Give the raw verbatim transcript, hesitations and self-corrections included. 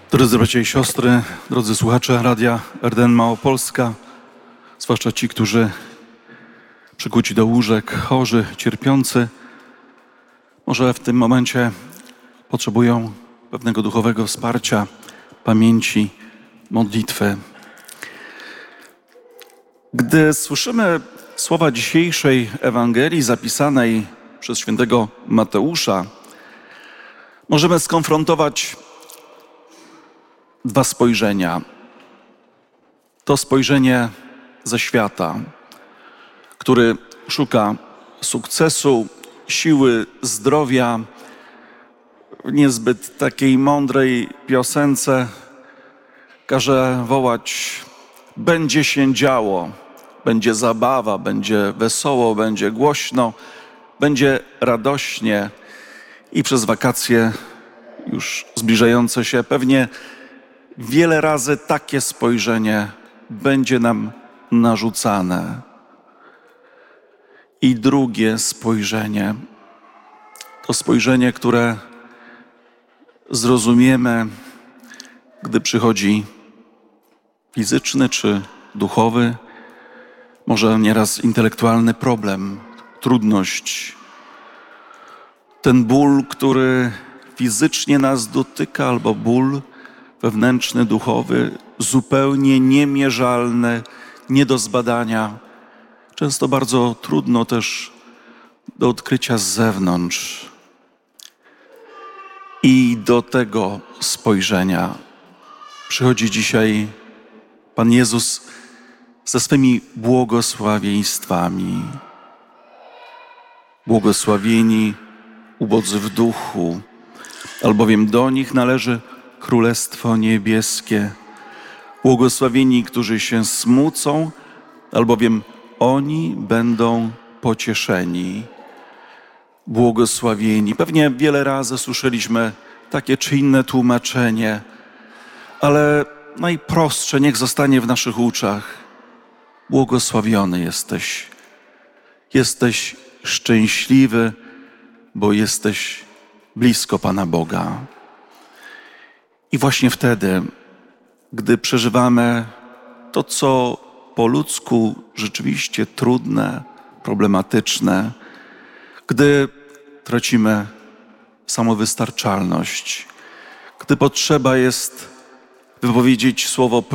Drodzy bracia i siostry, drodzy słuchacze Radia R D N Małopolska, zwłaszcza ci, którzy przykuci do łóżek, chorzy, cierpiący, może w tym momencie potrzebują pewnego duchowego wsparcia, pamięci, modlitwy. Gdy słyszymy słowa dzisiejszej Ewangelii zapisanej przez świętego Mateusza, możemy skonfrontować dwa spojrzenia. To spojrzenie ze świata, który szuka sukcesu, siły, zdrowia. W niezbyt takiej mądrej piosence każe wołać: będzie się działo, będzie zabawa, będzie wesoło, będzie głośno, będzie radośnie. I przez wakacje już zbliżające się pewnie wiele razy takie spojrzenie będzie nam narzucane. I drugie spojrzenie to spojrzenie, które zrozumiemy, gdy przychodzi fizyczny czy duchowy, może nieraz intelektualny problem, trudność. Ten ból, który fizycznie nas dotyka, albo ból wewnętrzny, duchowy, zupełnie niemierzalny, nie do zbadania, często bardzo trudno też do odkrycia z zewnątrz. I do tego spojrzenia przychodzi dzisiaj Pan Jezus ze swymi błogosławieństwami. Błogosławieni ubodzy w duchu, albowiem do nich należy Królestwo Niebieskie. Błogosławieni, którzy się smucą, albowiem oni będą pocieszeni. Błogosławieni. Pewnie wiele razy słyszeliśmy takie czy inne tłumaczenie, ale najprostsze niech zostanie w naszych uszach. Błogosławiony jesteś. Jesteś szczęśliwy, bo jesteś blisko Pana Boga. I właśnie wtedy, gdy przeżywamy to, co po ludzku rzeczywiście trudne, problematyczne, gdy tracimy samowystarczalność, gdy potrzeba jest wypowiedzieć słowo